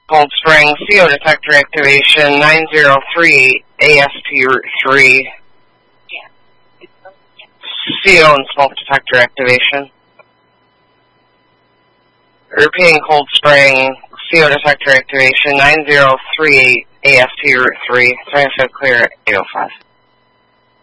Cold Spring, CO detector activation 903 ASP Route 3. CO and smoke detector activation. Repeating Cold Spring, CO detector activation 9038 ASP Route 3. Traffic clear at 805.